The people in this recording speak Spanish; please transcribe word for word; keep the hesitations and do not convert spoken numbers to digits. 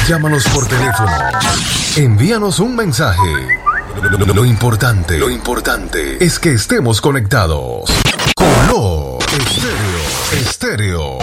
Llámanos por teléfono. Envíanos un mensaje. Lo, lo- lo importante, lo importante es que estemos conectados. Color Estéreo, Estéreo.